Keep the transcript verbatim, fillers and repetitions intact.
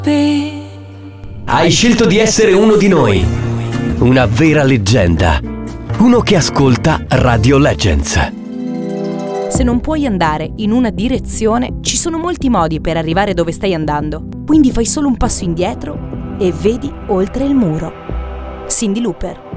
Hai scelto di essere uno di noi, una vera leggenda, uno che ascolta Radio Legends. Se non puoi andare in una direzione, ci sono molti modi per arrivare dove stai andando. Quindi fai solo un passo indietro e vedi oltre il muro. Cyndi Lauper.